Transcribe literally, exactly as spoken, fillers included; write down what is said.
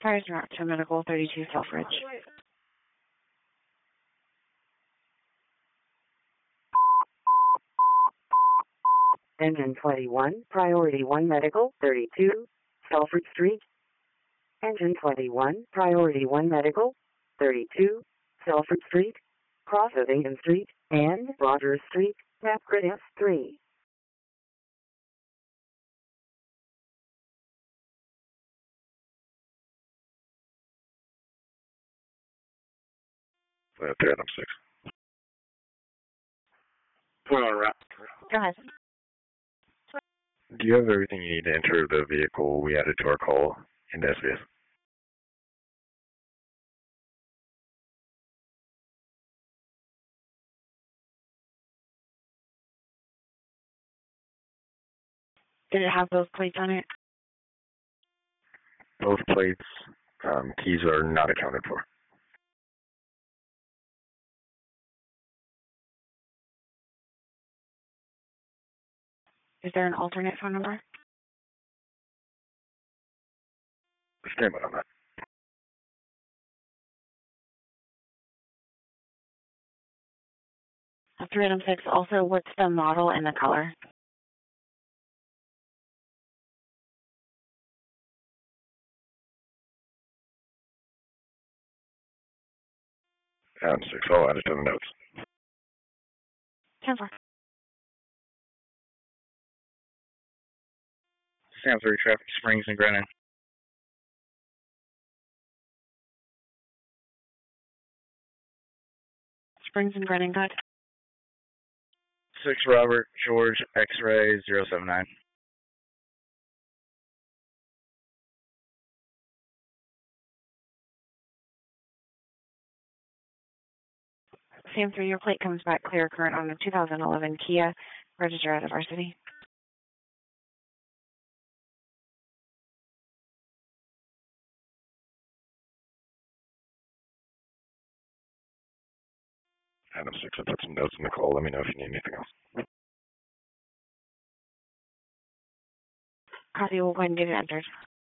Fires route to Medical thirty-two Selfridge. Engine twenty-one, Priority one Medical, thirty-two, Selfridge Street. Engine twenty-one, Priority one Medical, thirty-two, Selfridge Street, cross of Aiken Street, and Rogers Street, Napcrit S three. Uh, three item six. Put on route. Go ahead. Do you have everything you need to enter the vehicle we added to our call into S B S? Did it have those plates on it? Both plates, um, keys are not accounted for. Is there an alternate phone number? Stand by on that. Uh, three item six, also, what's the model and the color? Item six, I'll add it to the notes. ten four. Sam three, traffic Springs and Grennan. Springs and Grennan, good. six Robert George X-ray zero seven nine. Sam three, your plate comes back clear current on the two thousand eleven Kia, register out of our city. Item six, I put some notes in the call. Let me know if you need anything else. Copy, we'll go ahead and get it entered.